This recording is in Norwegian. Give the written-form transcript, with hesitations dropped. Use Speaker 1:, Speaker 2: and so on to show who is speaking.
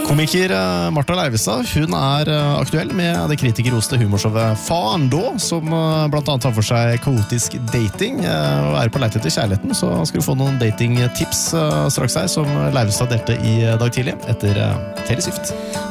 Speaker 1: Komiker Martha Leivestad, hun aktuell med det kritikerroste humorshowet Faen da, som blant annet tar for seg kaotisk dating, og på leit etter kjærligheten, så skal du få noen datingtips straks her, som Leivestad delte i dag tidlig, etter Taylor Swift.